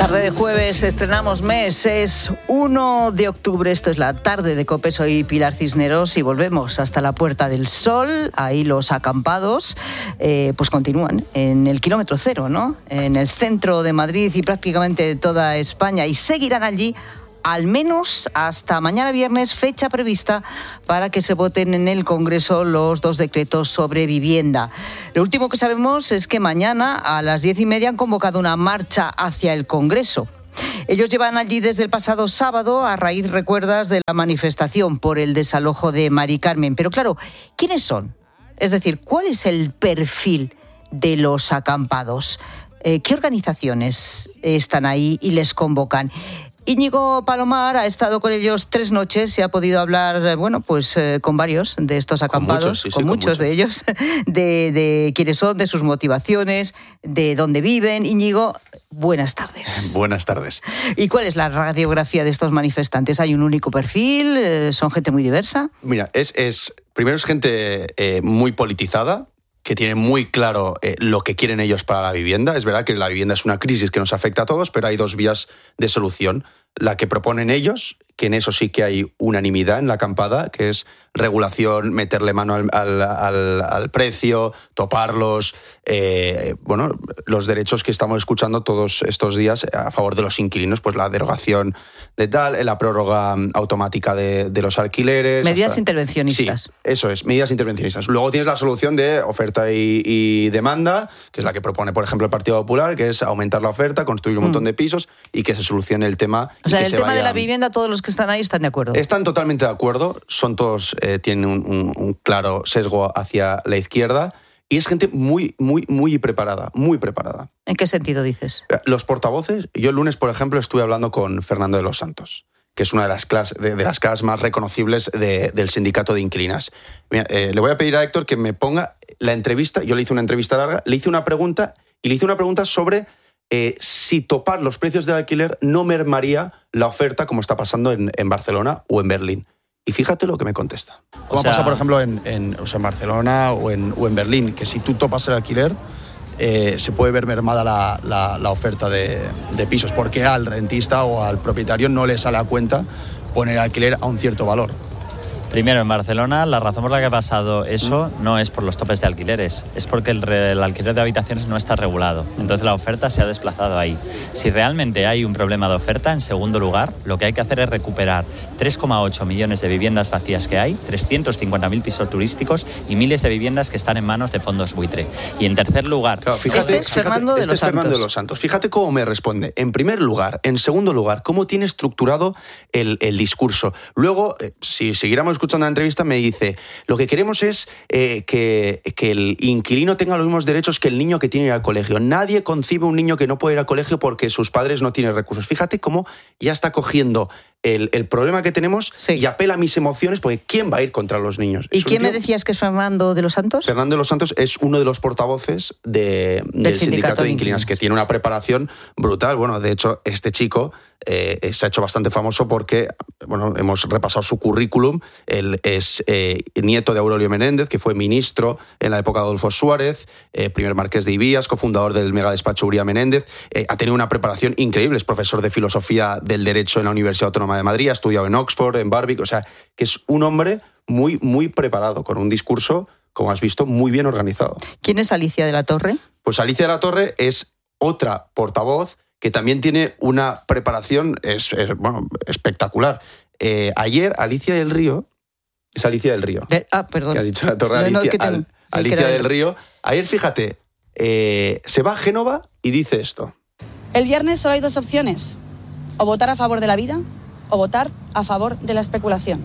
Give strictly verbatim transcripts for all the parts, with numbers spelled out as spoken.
Tarde de jueves, estrenamos mes, es uno de octubre, esto es la tarde de COPE, soy Pilar Cisneros y volvemos hasta la Puerta del Sol. Ahí los acampados eh, pues continúan en el kilómetro cero, ¿no? En el centro de Madrid y prácticamente de toda España, y seguirán allí al menos hasta mañana viernes, fecha prevista para que se voten en el Congreso los dos decretos sobre vivienda. Lo último que sabemos es que mañana a las diez y media han convocado una marcha hacia el Congreso. Ellos llevan allí desde el pasado sábado, a raíz, recuerdas, de la manifestación por el desalojo de Mari Carmen. Pero claro, ¿quiénes son? Es decir, ¿cuál es el perfil de los acampados? Eh, ¿Qué organizaciones están ahí y les convocan? Íñigo Palomar ha estado con ellos tres noches y ha podido hablar, bueno, pues eh, con varios de estos acampados, con muchos, sí, sí, con muchos, con muchos de ellos, de, de quiénes son, de sus motivaciones, de dónde viven. Íñigo, buenas tardes. Buenas tardes. ¿Y cuál es la radiografía de estos manifestantes? ¿Hay un único perfil? ¿Son gente muy diversa? Mira, es, es primero es gente eh, muy politizada, que tienen muy claro eh, lo que quieren ellos para la vivienda. Es verdad que la vivienda es una crisis que nos afecta a todos, pero hay dos vías de solución. La que proponen ellos, que en eso sí que hay unanimidad en la acampada, que es regulación, meterle mano al, al, al, al precio, toparlos, eh, bueno, los derechos que estamos escuchando todos estos días a favor de los inquilinos, pues la derogación de tal, la prórroga automática de, de los alquileres. Medidas hasta... intervencionistas. Sí, eso es, medidas intervencionistas. Luego tienes la solución de oferta y, y demanda, que es la que propone, por ejemplo, el Partido Popular, que es aumentar la oferta, construir un mm. montón de pisos y que se solucione el tema. O sea, en el se tema vaya... de la vivienda, todos los que están ahí están de acuerdo. Están totalmente de acuerdo, son todos, eh, tienen un, un, un claro sesgo hacia la izquierda y es gente muy, muy, muy preparada, muy preparada. ¿En qué sentido dices? Los portavoces, yo el lunes, por ejemplo, estuve hablando con Fernando de los Santos, que es una de las clases, de, de las caras más reconocibles de, del sindicato de inquilinas. Mira, eh, le voy a pedir a Héctor que me ponga la entrevista, yo le hice una entrevista larga, le hice una pregunta y le hice una pregunta sobre... Eh, si topar los precios del alquiler no mermaría la oferta como está pasando en, en Barcelona o en Berlín. Y fíjate lo que me contesta. Como o sea... pasa, por ejemplo, en, en, o sea, en Barcelona o en, o en Berlín, que si tú topas el alquiler, eh, se puede ver mermada la, la, la oferta de, de pisos, porque al rentista o al propietario no le sale a cuenta poner alquiler a un cierto valor. Primero, en Barcelona, la razón por la que ha pasado eso no es por los topes de alquileres, es porque el, el alquiler de habitaciones no está regulado. Entonces la oferta se ha desplazado ahí. Si realmente hay un problema de oferta, en segundo lugar, lo que hay que hacer es recuperar tres coma ocho millones de viviendas vacías que hay, trescientos cincuenta mil pisos turísticos y miles de viviendas que están en manos de fondos buitre. Y en tercer lugar... Claro, fíjate, este es, Fernando, fíjate, de este es Fernando de los Santos. Fíjate cómo me responde. En primer lugar. En segundo lugar, cómo tiene estructurado el, el discurso. Luego, eh, si siguiéramos escuchando la entrevista, me dice, lo que queremos es eh, que, que el inquilino tenga los mismos derechos que el niño que tiene que ir al colegio. Nadie concibe un niño que no puede ir al colegio porque sus padres no tienen recursos. Fíjate cómo ya está cogiendo el, el problema que tenemos sí. y apela a mis emociones, porque ¿quién va a ir contra los niños? ¿Y quién tío... me decías que es Fernando de los Santos? Fernando de los Santos es uno de los portavoces de, del, del sindicato, sindicato de inquilinos, que tiene una preparación brutal. Bueno, de hecho, este chico eh, se ha hecho bastante famoso porque, bueno, hemos repasado su currículum. Él es eh, nieto de Aurelio Menéndez, que fue ministro en la época de Adolfo Suárez, eh, primer marqués de Ibías, cofundador del megadespacho Uría Menéndez. Eh, ha tenido una preparación increíble, es profesor de filosofía del derecho en la Universidad Autónoma de Madrid, ha estudiado en Oxford, en Warwick, o sea, que es un hombre muy, muy preparado, con un discurso, como has visto, muy bien organizado. ¿Quién es Alicia de la Torre? Pues Alicia de la Torre es otra portavoz que también tiene una preparación es, es, bueno, espectacular. Eh, ayer, Alicia del Río, es Alicia del Río. De, ah, perdón. Que ha dicho la Torre, no, Alicia, no, te, al, Alicia del Río. Ayer, fíjate, eh, se va a Génova y dice esto. El viernes solo hay dos opciones, o votar a favor de la vida o votar a favor de la especulación.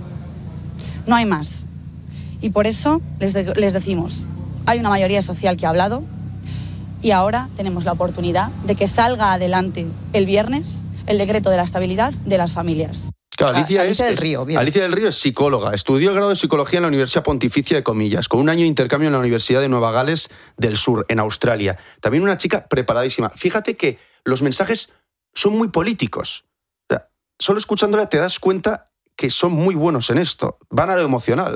No hay más. Y por eso les, de, les decimos, hay una mayoría social que ha hablado y ahora tenemos la oportunidad de que salga adelante el viernes el decreto de la estabilidad de las familias. Claro, Alicia, Alicia es, del Río, bien. Alicia del Río es psicóloga, estudió el grado de psicología en la Universidad Pontificia de Comillas, con un año de intercambio en la Universidad de Nueva Gales del Sur, en Australia. También una chica preparadísima. Fíjate que los mensajes son muy políticos. O sea, solo escuchándola te das cuenta que son muy buenos en esto. Van a lo emocional.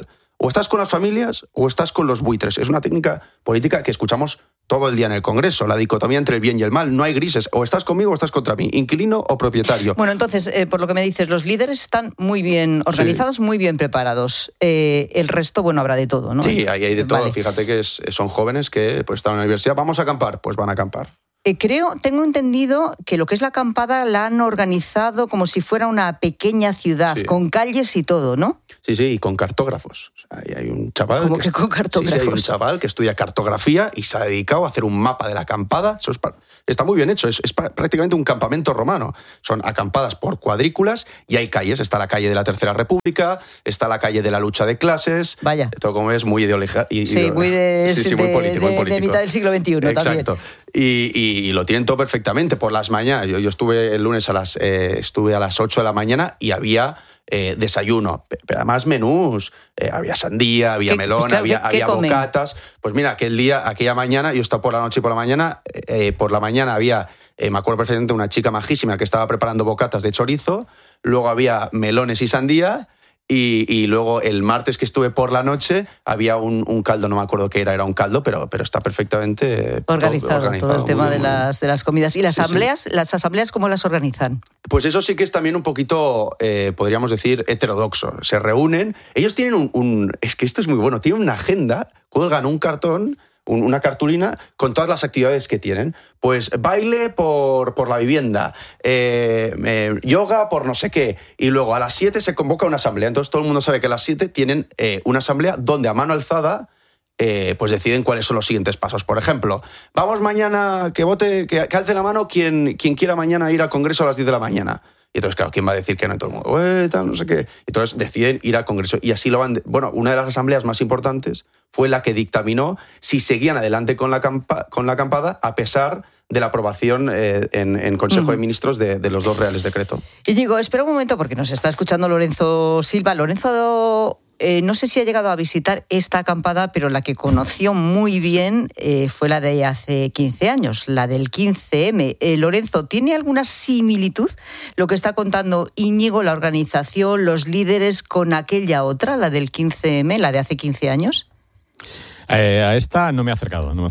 O estás con las familias o estás con los buitres. Es una técnica política que escuchamos todo el día en el Congreso, la dicotomía entre el bien y el mal. No hay grises. O estás conmigo o estás contra mí, inquilino o propietario. Bueno, entonces, eh, por lo que me dices, los líderes están muy bien organizados, sí. muy bien preparados. Eh, el resto, bueno, habrá de todo, ¿no? Sí, ahí hay de todo. Vale. Fíjate que es, son jóvenes que pues, están en la universidad. ¿Vamos a acampar? Pues van a acampar. Eh, creo, tengo entendido que lo que es la acampada la han organizado como si fuera una pequeña ciudad, sí. con calles y todo, ¿no? Sí, sí, y con cartógrafos. O sea, ahí hay un chaval... ¿Cómo que, que con cartógrafos? Sí, sí, hay un chaval que estudia cartografía y se ha dedicado a hacer un mapa de la acampada. Eso es, está muy bien hecho, es, es prácticamente un campamento romano. Son acampadas por cuadrículas y hay calles. Está la calle de la Tercera República, está la calle de la lucha de clases. Vaya. Todo como es muy ideológico. Sí, muy de, sí, sí, muy de, político, de, muy político. de mitad del siglo veintiuno. Exacto. También. Y, y, y lo tienen todo perfectamente por las mañanas. Yo, yo estuve el lunes a las, eh, estuve a las ocho de la mañana y había eh, desayuno, pero además menús. Eh, había sandía, había melón, pues claro, había, ¿qué, había qué bocatas. Pues mira, aquel día, aquella mañana, yo estaba por la noche y por la mañana, eh, por la mañana había, eh, me acuerdo perfectamente, una chica majísima que estaba preparando bocatas de chorizo, luego había melones y sandía. Y, y luego el martes que estuve por la noche había un, un caldo, no me acuerdo qué era, era un caldo, pero, pero está perfectamente organizado, todo, organizado, todo el tema bien, de, las, de las comidas. ¿Y las sí, asambleas? Sí. ¿Las asambleas cómo las organizan? Pues eso sí que es también un poquito, eh, podríamos decir, heterodoxo. Se reúnen, ellos tienen un, un... Es que esto es muy bueno, tienen una agenda, cuelgan un cartón, una cartulina con todas las actividades que tienen. Pues baile por, por la vivienda, eh, eh, yoga por no sé qué, y luego a las siete se convoca una asamblea. Entonces todo el mundo sabe que a las siete tienen eh, una asamblea donde a mano alzada eh, pues deciden cuáles son los siguientes pasos. Por ejemplo, vamos mañana, que vote, que, que alce la mano quien, quien quiera mañana ir al Congreso a las diez de la mañana. Y entonces, claro, ¿quién va a decir que no? Y todo el mundo, eh, tal, no sé qué. Entonces deciden ir al Congreso y así lo van... De... Bueno, una de las asambleas más importantes fue la que dictaminó si seguían adelante con la, campa... con la acampada a pesar de la aprobación eh, en, en Consejo uh-huh. de Ministros de, de los dos Reales Decretos. Y digo, espera un momento porque nos está escuchando Lorenzo Silva. Lorenzo... Eh, no sé si ha llegado a visitar esta acampada, pero la que conoció muy bien eh, fue la de hace quince años, la del quince eme. Eh, Lorenzo, ¿tiene alguna similitud lo que está contando Íñigo, la organización, los líderes, con aquella otra, la del quince eme, la de hace quince años? Eh, a esta no me he acercado, no me he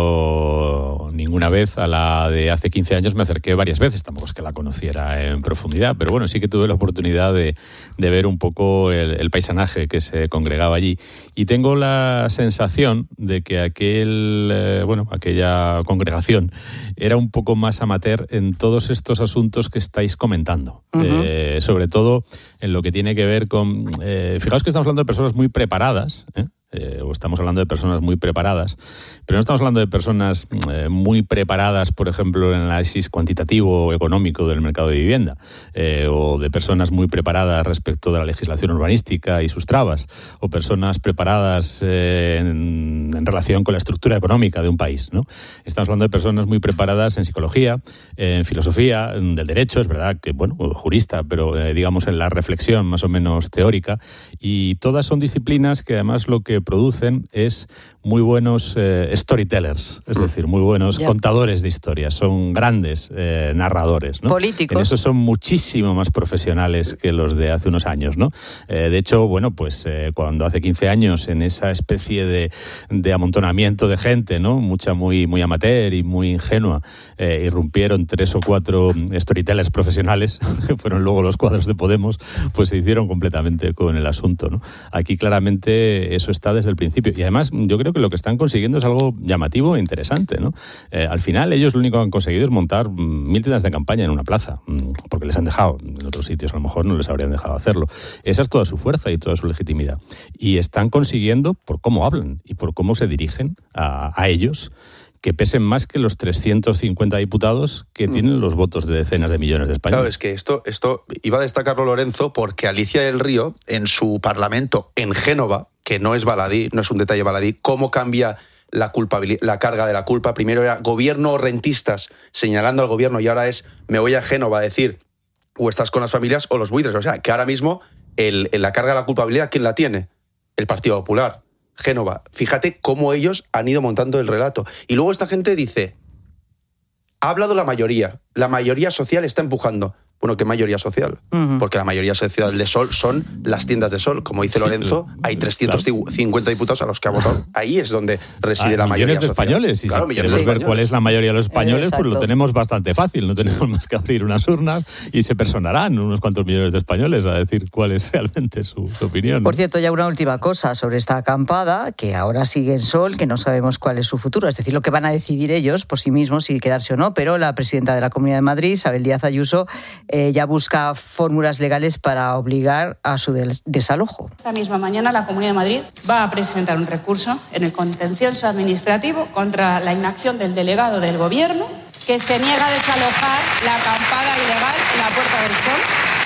acercado ninguna vez. A la de hace quince años me acerqué varias veces, tampoco es que la conociera en profundidad, pero bueno, sí que tuve la oportunidad de, de ver un poco el, el paisanaje que se congregaba allí. Y tengo la sensación de que aquel, eh, bueno, aquella congregación era un poco más amateur en todos estos asuntos que estáis comentando. Uh-huh. Eh, sobre todo en lo que tiene que ver con... Eh, fijaos que estamos hablando de personas muy preparadas, ¿eh? Eh, o estamos hablando de personas muy preparadas, pero no estamos hablando de personas eh, muy preparadas, por ejemplo, en el análisis cuantitativo o económico del mercado de vivienda, eh, o de personas muy preparadas respecto de la legislación urbanística y sus trabas, o personas preparadas eh, en, en relación con la estructura económica de un país, ¿no? Estamos hablando de personas muy preparadas en psicología, en filosofía, en del derecho, es verdad que, bueno, jurista, pero eh, digamos en la reflexión más o menos teórica, y todas son disciplinas que además lo que producen es muy buenos eh, storytellers, es decir, muy buenos yeah. contadores de historias, son grandes eh, narradores, ¿no? Políticos. En eso son muchísimo más profesionales que los de hace unos años, ¿no? Eh, de hecho, bueno, pues eh, cuando hace quince años, en esa especie de, de amontonamiento de gente, ¿no? Mucha muy, muy amateur y muy ingenua, eh, irrumpieron tres o cuatro storytellers profesionales, que fueron luego los cuadros de Podemos, pues se hicieron completamente con el asunto, ¿no? Aquí claramente eso está desde el principio. Y además, yo creo que lo que están consiguiendo es algo llamativo e interesante, ¿no? Eh, al final, ellos lo único que han conseguido es montar mil tiendas de campaña en una plaza, porque les han dejado. En otros sitios a lo mejor no les habrían dejado hacerlo. Esa es toda su fuerza y toda su legitimidad. Y están consiguiendo, por cómo hablan y por cómo se dirigen a, a ellos, que pesen más que los trescientos cincuenta diputados que tienen los votos de decenas de millones de españoles. Claro, es que esto, esto iba a destacarlo Lorenzo porque Alicia del Río, en su parlamento en Génova, que no es baladí, no es un detalle baladí, cómo cambia la culpabilidad, la carga de la culpa. Primero era gobierno o rentistas señalando al gobierno y ahora es me voy a Génova a decir o estás con las familias o los buitres. O sea, que ahora mismo el, la carga de la culpabilidad, ¿quién la tiene? El Partido Popular. Génova. Fíjate cómo ellos han ido montando el relato. Y luego esta gente dice, ha hablado la mayoría, la mayoría social está empujando. Bueno, ¿qué mayoría social? Uh-huh. Porque la mayoría social de Sol son las tiendas de Sol. Como dice sí, Lorenzo, hay trescientos cincuenta claro. diputados a los que ha votado. Ahí es donde reside ah, la mayoría millones de social. españoles. Y claro, si queremos ver cuál es la mayoría de los españoles, Exacto. pues lo tenemos bastante fácil. No tenemos más que abrir unas urnas y se personarán unos cuantos millones de españoles a decir cuál es realmente su, su opinión. Por cierto, ya una última cosa sobre esta acampada, que ahora sigue en Sol, que no sabemos cuál es su futuro. Es decir, lo que van a decidir ellos por sí mismos, si quedarse o no, pero la presidenta de la Comunidad de Madrid, Isabel Díaz Ayuso, eh, ya busca fórmulas legales para obligar a su del- desalojo. Esta misma mañana la Comunidad de Madrid va a presentar un recurso en el contencioso administrativo contra la inacción del delegado del Gobierno que se niega a desalojar la acampada ilegal en la Puerta del Sol.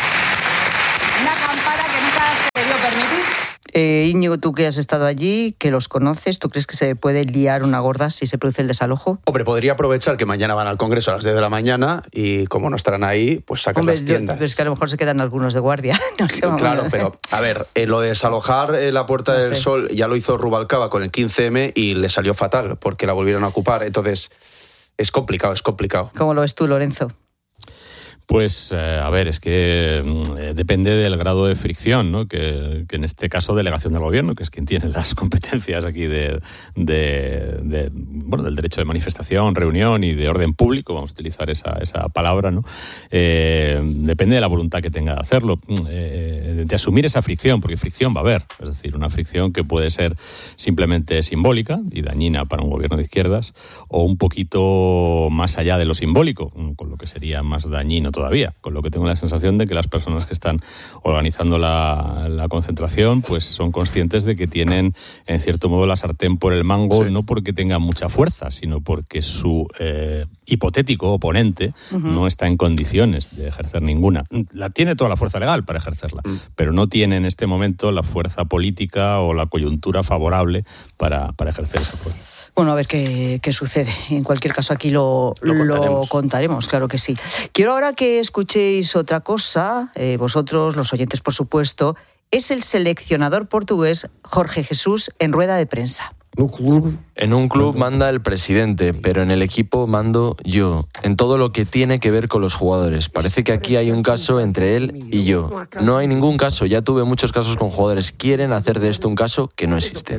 Una acampada que nunca se debió permitir. Eh, Íñigo, tú que has estado allí, que los conoces, ¿tú crees que se puede liar una gorda si se produce el desalojo? Hombre, podría aprovechar que mañana van al Congreso a las diez de la mañana y como no estarán ahí, pues sacan Hombre, las tiendas. Pero es que a lo mejor se quedan algunos de guardia. No sé, claro, pero a ver, eh, lo de desalojar eh, la Puerta no del sé. Sol ya lo hizo Rubalcaba con el quince eme y le salió fatal porque la volvieron a ocupar. Entonces, es complicado, es complicado. ¿Cómo lo ves tú, Lorenzo? Pues, eh, a ver, es que eh, depende del grado de fricción, ¿no? Que, que en este caso delegación del gobierno, que es quien tiene las competencias aquí de, de, de bueno, del derecho de manifestación, reunión y de orden público, vamos a utilizar esa, esa palabra, ¿no? Eh, depende de la voluntad que tenga de hacerlo, eh, de asumir esa fricción, porque fricción va a haber, es decir, una fricción que puede ser simplemente simbólica y dañina para un gobierno de izquierdas, o un poquito más allá de lo simbólico, con lo que sería más dañino todavía, con lo que tengo la sensación de que las personas que están organizando la, la concentración pues son conscientes de que tienen en cierto modo la sartén por el mango, sí. no porque tengan mucha fuerza, sino porque su eh, hipotético oponente uh-huh. no está en condiciones de ejercer ninguna. La tiene toda la fuerza legal para ejercerla, uh-huh. pero no tiene en este momento la fuerza política o la coyuntura favorable para, para ejercer esa fuerza. Bueno, a ver qué, qué sucede. En cualquier caso, aquí lo, lo, contaremos. lo contaremos, claro que sí. Quiero ahora que escuchéis otra cosa, eh, vosotros, los oyentes, por supuesto. Es el seleccionador portugués Jorge Jesús en rueda de prensa. En un club manda el presidente, pero en el equipo mando yo, en todo lo que tiene que ver con los jugadores. Parece que aquí hay un caso entre él y yo. No hay ningún caso, ya tuve muchos casos con jugadores. Quieren hacer de esto un caso que no existe.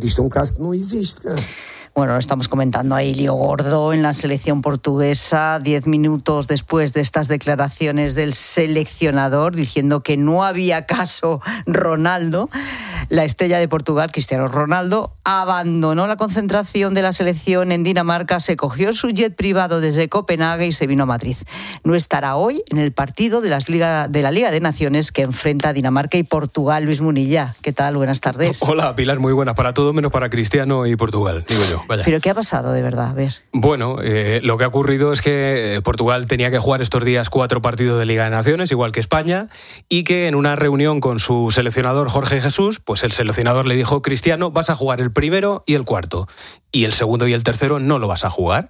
Bueno, estamos comentando ahí lío gordo en la selección portuguesa, diez minutos después de estas declaraciones del seleccionador diciendo que no había caso Ronaldo. La estrella de Portugal, Cristiano Ronaldo, abandonó la concentración de la selección en Dinamarca, se cogió su jet privado desde Copenhague y se vino a Madrid. No estará hoy en el partido de, las Liga, de la Liga de Naciones que enfrenta a Dinamarca y Portugal. Luis Munilla, ¿qué tal? Buenas tardes. Hola, Pilar, muy buenas. Para todo menos para Cristiano y Portugal, digo yo. Vaya. ¿Pero qué ha pasado de verdad? A ver. Bueno, eh, lo que ha ocurrido es que Portugal tenía que jugar estos días cuatro partidos de Liga de Naciones, igual que España, y que en una reunión con su seleccionador Jorge Jesús, pues el seleccionador le dijo: Cristiano, vas a jugar el primero y el cuarto, y el segundo y el tercero no lo vas a jugar.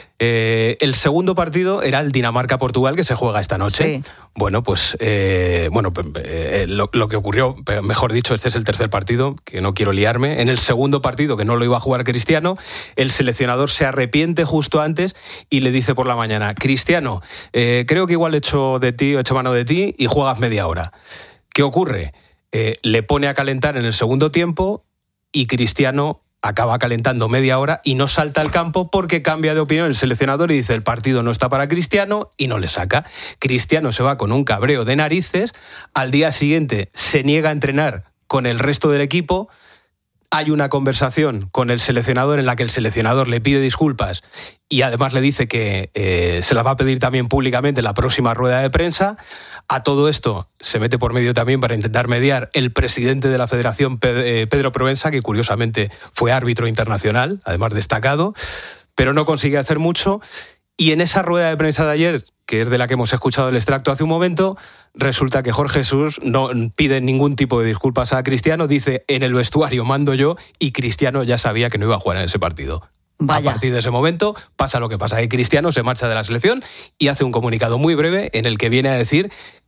Eh, el segundo partido era el Dinamarca-Portugal, que se juega esta noche. Sí. Bueno, pues eh, bueno, eh, lo, lo que ocurrió, mejor dicho, este es el tercer partido, que no quiero liarme. En el segundo partido, que no lo iba a jugar Cristiano, el seleccionador se arrepiente justo antes y le dice por la mañana: Cristiano, eh, creo que igual he hecho de ti, he hecho mano de ti y juegas media hora. ¿Qué ocurre? Eh, le pone a calentar en el segundo tiempo y Cristiano acaba calentando media hora y no salta al campo porque cambia de opinión el seleccionador y dice: el partido no está para Cristiano, y no le saca. Cristiano se va con un cabreo de narices, al día siguiente se niega a entrenar con el resto del equipo. Hay una conversación con el seleccionador en la que el seleccionador le pide disculpas y además le dice que eh, se la va a pedir también públicamente en la próxima rueda de prensa. A todo esto se mete por medio también, para intentar mediar, el presidente de la Federación, Pedro Proença, que curiosamente fue árbitro internacional, además destacado, pero no consigue hacer mucho. Y en esa rueda de prensa de ayer, que es de la que hemos escuchado el extracto hace un momento, resulta que Jorge Jesús no pide ningún tipo de disculpas a Cristiano, dice: en el vestuario mando yo, y Cristiano ya sabía que no iba a jugar en ese partido. Vaya. A partir de ese momento pasa lo que pasa, que Cristiano se marcha de la selección y hace un comunicado muy breve en el que viene a decir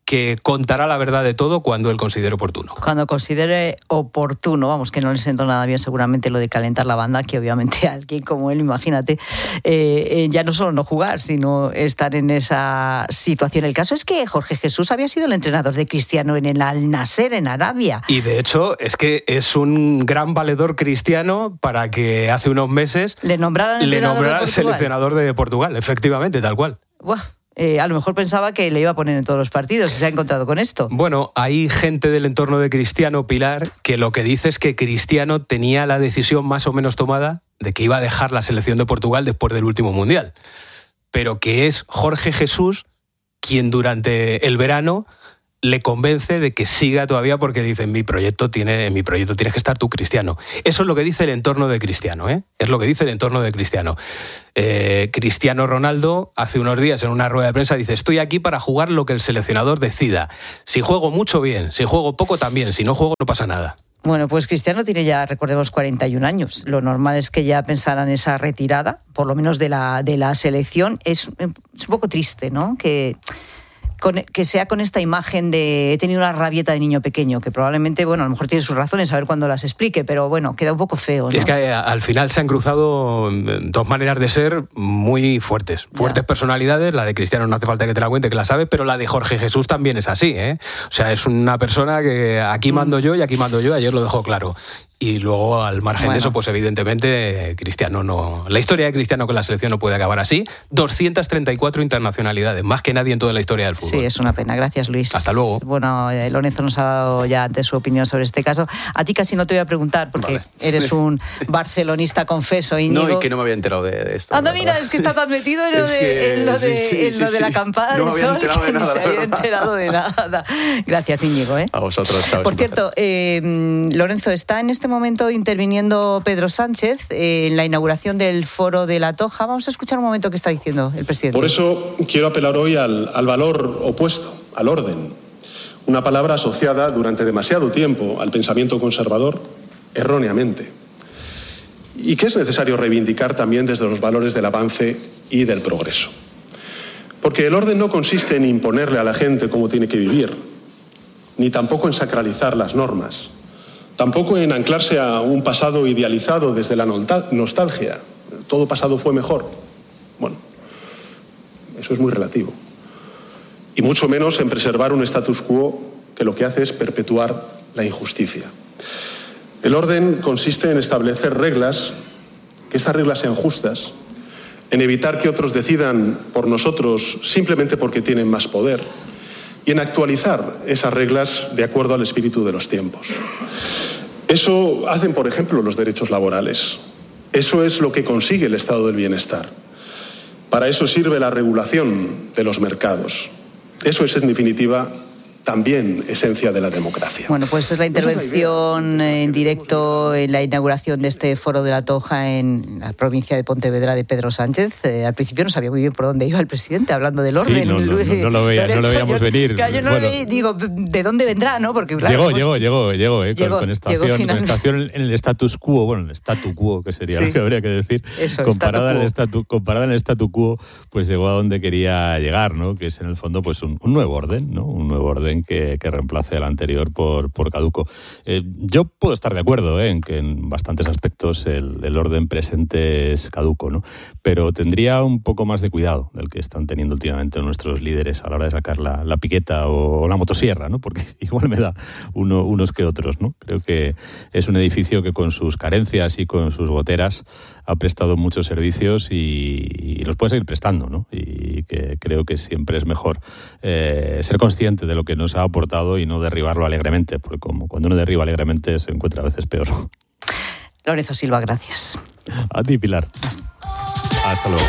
que contará la verdad de todo cuando él considere oportuno. Cuando considere oportuno, vamos, que no le sentó nada bien seguramente lo de calentar la banda, que obviamente alguien como él, imagínate, eh, eh, ya no solo no jugar, sino estar en esa situación. El caso es que Jorge Jesús había sido el entrenador de Cristiano en el Al-Nasser, en Arabia. Y de hecho, es que es un gran valedor Cristiano para que hace unos meses le nombraran le nombrara seleccionador de Portugal, efectivamente, tal cual. Buah. Eh, a lo mejor pensaba que le iba a poner en todos los partidos y se ha encontrado con esto. Bueno, hay gente del entorno de Cristiano, Pilar, que lo que dice es que Cristiano tenía la decisión más o menos tomada de que iba a dejar la selección de Portugal después del último Mundial, pero que es Jorge Jesús quien durante el verano le convence de que siga todavía porque dice, en mi proyecto tiene, en mi proyecto tienes que estar tú, Cristiano. Eso es lo que dice el entorno de Cristiano, ¿eh? Es lo que dice el entorno de Cristiano. Eh, Cristiano Ronaldo hace unos días en una rueda de prensa dice, estoy aquí para jugar lo que el seleccionador decida. Si juego mucho, bien. Si juego poco, también. Si no juego, no pasa nada. Bueno, pues Cristiano tiene ya, recordemos, cuarenta y un años. Lo normal es que ya pensaran esa retirada, por lo menos de la, de la selección. Es, es un poco triste, ¿no? Que... Con, que sea con esta imagen de he tenido una rabieta de niño pequeño, que probablemente, bueno, a lo mejor tiene sus razones, a ver cuándo las explique, pero bueno, queda un poco feo, ¿no? Es que al final se han cruzado dos maneras de ser muy fuertes. Fuertes ya. Personalidades, la de Cristiano no hace falta que te la cuente, que la sabe, pero la de Jorge Jesús también es así, ¿eh? O sea, es una persona que aquí mando yo y aquí mando yo, ayer lo dejó claro. Y luego, al margen bueno. de eso, pues evidentemente, Cristiano no... La historia de Cristiano con la selección no puede acabar así. doscientas treinta y cuatro internacionalidades, más que nadie en toda la historia del fútbol. Sí, es una pena. Gracias, Luis. Hasta luego. Bueno, eh, Lorenzo nos ha dado ya antes su opinión sobre este caso. A ti casi no te voy a preguntar, porque vale. eres un barcelonista, confeso, Íñigo. No, y que no me había enterado de esto. Anda, mira, es que está tan metido en lo de, que... en lo de, sí, sí, en lo sí, de la acampada no del sol de que nada, no se había enterado de nada. Gracias, Íñigo. ¿eh? A vosotros, chao. Por cierto, eh, Lorenzo, está en este momento interviniendo Pedro Sánchez en la inauguración del Foro de la Toja. Vamos a escuchar un momento qué está diciendo el presidente. Por eso quiero apelar hoy al, al valor opuesto, al orden. Una palabra asociada durante demasiado tiempo al pensamiento conservador, erróneamente. Y que es necesario reivindicar también desde los valores del avance y del progreso. Porque el orden no consiste en imponerle a la gente cómo tiene que vivir, ni tampoco en sacralizar las normas. Tampoco en anclarse a un pasado idealizado desde la nostalgia. Todo pasado fue mejor. Bueno, eso es muy relativo. Y mucho menos en preservar un status quo que lo que hace es perpetuar la injusticia. El orden consiste en establecer reglas, que estas reglas sean justas, en evitar que otros decidan por nosotros simplemente porque tienen más poder, y en actualizar esas reglas de acuerdo al espíritu de los tiempos. Eso hacen, por ejemplo, los derechos laborales. Eso es lo que consigue el estado del bienestar. Para eso sirve la regulación de los mercados. Eso es, en definitiva, también esencia de la democracia. Bueno, pues es la intervención en directo en la inauguración de este Foro de la Toja en la provincia de Pontevedra de Pedro Sánchez. Eh, al principio no sabía muy bien por dónde iba el presidente, hablando del orden. Sí, no, no, no, no, lo, veía, no lo veíamos yo, venir. Yo no bueno, lo digo, ¿de dónde vendrá? ¿No? Porque, claro, llegó, hemos... llegó, llegó, llegó, eh, llegó, con, con, estación, con estación en el status quo, bueno, el statu quo, que sería sí. lo que habría que decir. Eso, comparada, statu en statu, comparada en el statu quo, pues llegó a donde quería llegar, ¿no? Que es en el fondo pues un, un nuevo orden, ¿no? Un nuevo orden que, que reemplaza el anterior por, por caduco. Eh, yo puedo estar de acuerdo eh, en que en bastantes aspectos el, el orden presente es caduco, ¿no? Pero tendría un poco más de cuidado del que están teniendo últimamente nuestros líderes a la hora de sacar la, la piqueta o, o la motosierra, ¿no? Porque igual me da uno, unos que otros, ¿no? Creo que es un edificio que con sus carencias y con sus goteras ha prestado muchos servicios y, y los puede seguir prestando, ¿no? Y que creo que siempre es mejor eh, ser consciente de lo que nos ha aportado y no derribarlo alegremente, porque como cuando uno derriba alegremente se encuentra a veces peor. Lorenzo Silva, gracias. A ti, Pilar. Hasta, Hasta luego.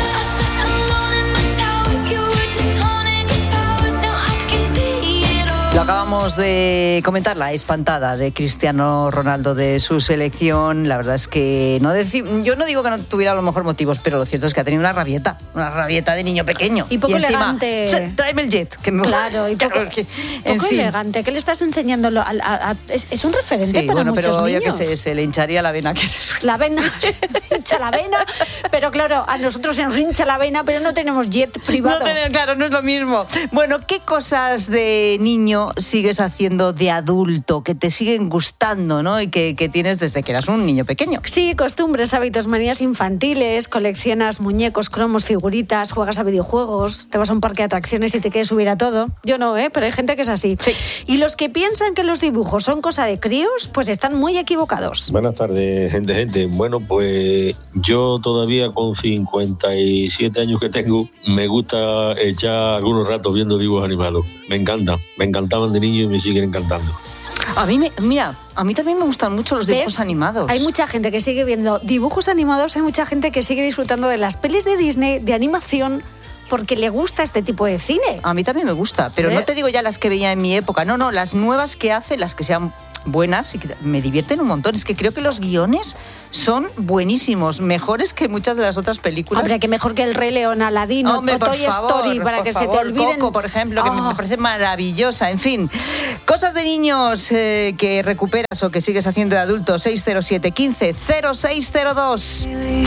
Lo acabamos de comentar, la espantada de Cristiano Ronaldo de su selección. La verdad es que no deci- yo no digo que no tuviera a lo mejor motivos, pero lo cierto es que ha tenido una rabieta, una rabieta de niño pequeño. Y poco y encima, elegante. Tráeme el jet, que me Claro, y poco, que, en poco fin. elegante. ¿Qué le estás enseñando? A, a, a, es, es un referente Sí, para bueno, muchos pero niños. yo que sé, se le hincharía la vena que se suele. La vena, hincha la vena, pero claro, a nosotros se nos hincha la vena, pero no tenemos jet privado. No tener, claro, no es lo mismo. Bueno, ¿qué cosas de niño sigues haciendo de adulto que te siguen gustando, ¿no? Y que, que tienes desde que eras un niño pequeño. Sí, costumbres, hábitos, manías infantiles, coleccionas muñecos, cromos, figuritas, juegas a videojuegos, te vas a un parque de atracciones y te quieres subir a todo. Yo no, ¿eh? Pero hay gente que es así. Sí. Y los que piensan que los dibujos son cosa de críos, pues están muy equivocados. Buenas tardes, gente, gente. Bueno, pues yo todavía con cincuenta y siete años que tengo, me gusta echar algunos ratos viendo dibujos animados. Me encanta, me encantaban de niño y me siguen encantando. A mí, me, mira, a mí también me gustan mucho los dibujos ¿Ves? animados. Hay mucha gente que sigue viendo dibujos animados, hay mucha gente que sigue disfrutando de las pelis de Disney, de animación, porque le gusta este tipo de cine. A mí también me gusta, pero ¿Eh? no te digo ya las que veía en mi época, no, no, las nuevas que hace, las que sean buenas y que me divierten un montón. Es que creo que los guiones son buenísimos, mejores que muchas de las otras películas. Hombre, que mejor que el Rey León, Aladino, Hombre, o Toy por favor, Story, para por que favor, se te olviden. Coco, por ejemplo, que Oh. me parece maravillosa. En fin, cosas de niños eh, que recuperas o que sigues haciendo de adulto. seis cero siete, quince, cero seis cero dos.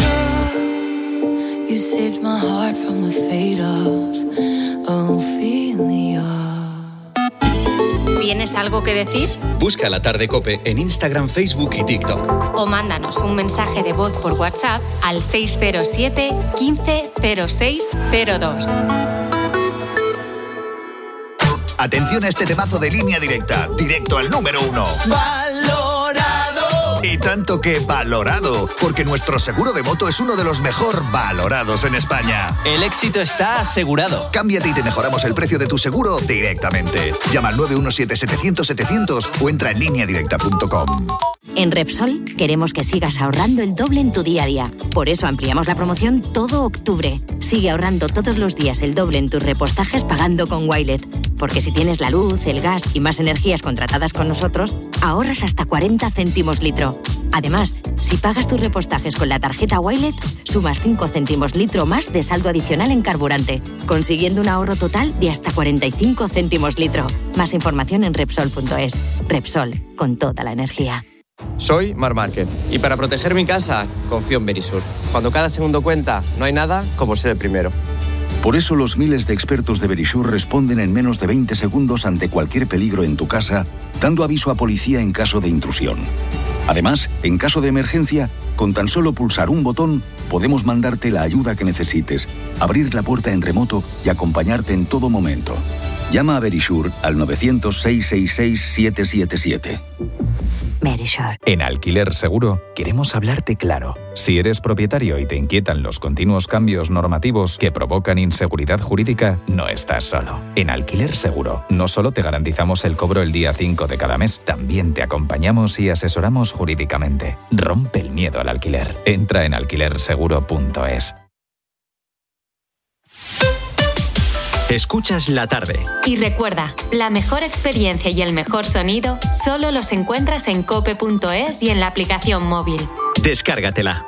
You saved my heart from the fate of Ophelia. ¿Tienes algo que decir? Busca La Tarde COPE en Instagram, Facebook y TikTok. O mándanos un mensaje de voz por WhatsApp al seis cero siete, quince, cero seis cero dos. Atención a este temazo de Línea Directa, directo al número uno. ¡Valorado! Y tanto que valorado, porque nuestro seguro de moto es uno de los mejor valorados en España. El éxito está asegurado. Cámbiate y te mejoramos el precio de tu seguro directamente. Llama al nueve uno siete, setecientos, setecientos o entra en línea directa punto com. En Repsol queremos que sigas ahorrando el doble en tu día a día. Por eso ampliamos la promoción todo octubre. Sigue ahorrando todos los días el doble en tus repostajes pagando con Wilet. Porque si tienes la luz, el gas y más energías contratadas con nosotros, ahorras hasta cuarenta céntimos litro. Además, si pagas tus repostajes con la tarjeta Wilet, sumas cinco céntimos litro más de saldo adicional en carburante, consiguiendo un ahorro total de hasta cuarenta y cinco céntimos litro. Más información en Repsol punto es. Repsol, con toda la energía. Soy Mar Márquez y para proteger mi casa confío en Verisur. Cuando cada segundo cuenta, no hay nada como ser el primero. Por eso los miles de expertos de Verisur responden en menos de veinte segundos ante cualquier peligro en tu casa, dando aviso a policía en caso de intrusión. Además, en caso de emergencia, con tan solo pulsar un botón, podemos mandarte la ayuda que necesites, abrir la puerta en remoto y acompañarte en todo momento. Llama a Verisur al novecientos, seiscientos sesenta y seis, siete siete siete. Verisur. En Alquiler Seguro queremos hablarte claro. Si eres propietario y te inquietan los continuos cambios normativos que provocan inseguridad jurídica, no estás solo. En Alquiler Seguro no solo te garantizamos el cobro el día cinco de cada mes, también te acompañamos y asesoramos jurídicamente. Rompe el miedo al alquiler. Entra en alquiler seguro punto es. Escuchas La Tarde. Y recuerda, la mejor experiencia y el mejor sonido solo los encuentras en cope punto es y en la aplicación móvil. Descárgatela.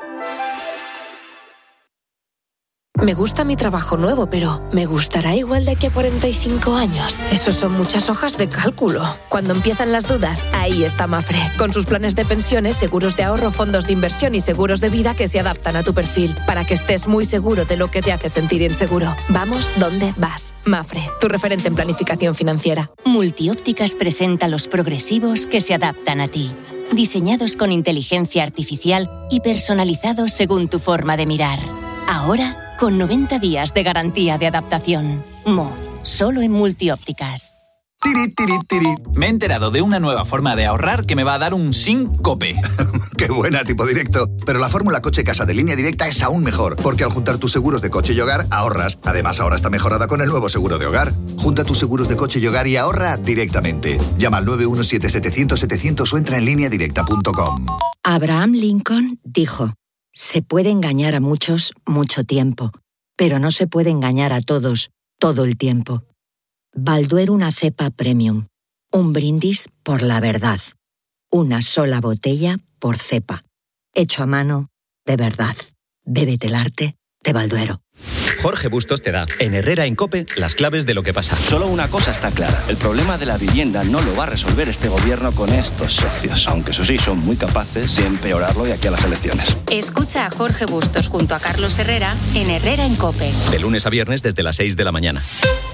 Me gusta mi trabajo nuevo, pero ¿me gustará igual de aquí a cuarenta y cinco años? Eso son muchas hojas de cálculo. Cuando empiezan las dudas, ahí está Mafre, con sus planes de pensiones, seguros de ahorro, fondos de inversión y seguros de vida que se adaptan a tu perfil, para que estés muy seguro de lo que te hace sentir inseguro. Vamos donde vas. Mafre, tu referente en planificación financiera. Multiópticas presenta los progresivos que se adaptan a ti. Diseñados con inteligencia artificial y personalizados según tu forma de mirar. Ahora, con noventa días de garantía de adaptación. Mo, solo en Multiópticas. Tiri, tiri, tiri. Me he enterado de una nueva forma de ahorrar que me va a dar un síncope. ¡Qué buena, tipo directo! Pero la fórmula coche-casa de Línea Directa es aún mejor, porque al juntar tus seguros de coche y hogar, ahorras. Además, ahora está mejorada con el nuevo seguro de hogar. Junta tus seguros de coche y hogar y ahorra directamente. Llama al nueve uno siete, setecientos, setecientos o entra en línea directa punto com. Abraham Lincoln dijo: se puede engañar a muchos mucho tiempo, pero no se puede engañar a todos todo el tiempo. Balduero, una cepa premium. Un brindis por la verdad. Una sola botella por cepa. Hecho a mano, de verdad. Bébete el arte de Balduero. Jorge Bustos te da, en Herrera en COPE, las claves de lo que pasa. Solo una cosa está clara. El problema de la vivienda no lo va a resolver este gobierno con estos socios. Aunque eso sí, son muy capaces de empeorarlo de aquí a las elecciones. Escucha a Jorge Bustos junto a Carlos Herrera en Herrera en COPE. De lunes a viernes desde las seis de la mañana.